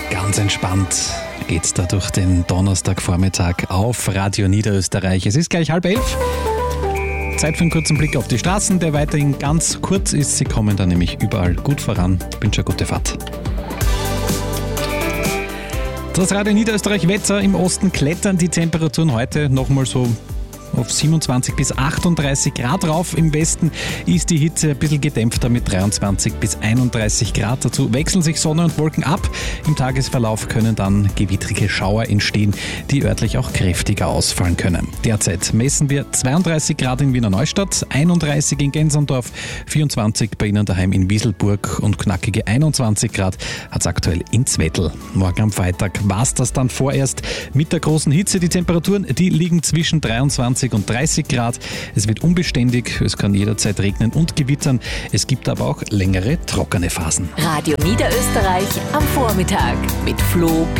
Ganz entspannt geht's da durch den Donnerstagvormittag auf Radio Niederösterreich. Es ist gleich 10:30. Zeit für einen kurzen Blick auf die Straßen, der weiterhin ganz kurz ist. Sie kommen da nämlich überall gut voran. Ich wünsche eine gute Fahrt. Das Radio Niederösterreich Wetter: im Osten klettern die Temperaturen heute nochmal so auf 27 bis 38 Grad rauf. Im Westen ist die Hitze ein bisschen gedämpfter mit 23 bis 31 Grad. Dazu wechseln sich Sonne und Wolken ab. Im Tagesverlauf können dann gewittrige Schauer entstehen, die örtlich auch kräftiger ausfallen können. Derzeit messen wir 32 Grad in Wiener Neustadt, 31 in Gensandorf, 24 bei Ihnen daheim in Wieselburg und knackige 21 Grad hat es aktuell in Zwettl. Morgen am Freitag war es das dann vorerst mit der großen Hitze. Die Temperaturen, die liegen zwischen 23 und 30 Grad. Es wird unbeständig, es kann jederzeit regnen und gewittern. Es gibt aber auch längere trockene Phasen. Radio Niederösterreich am Vormittag mit Flo